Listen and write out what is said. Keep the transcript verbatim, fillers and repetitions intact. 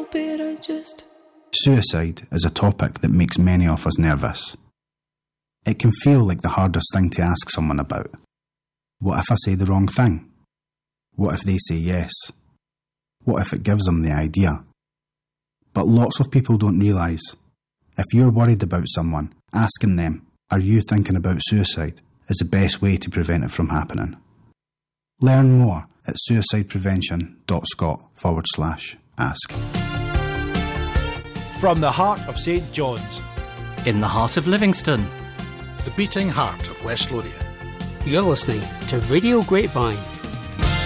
help it, I just... Suicide is a topic that makes many of us nervous. It can feel like the hardest thing to ask someone about. What if I say the wrong thing? What if they say yes? What if it gives them the idea? But lots of people don't realise, if you're worried about someone, asking them, are you thinking about suicide, is the best way to prevent it from happening. Learn more at suicideprevention.scot forward slash ask. From the heart of St John's, in the heart of Livingston, the beating heart of West Lothian. You're listening to Radio Grapevine.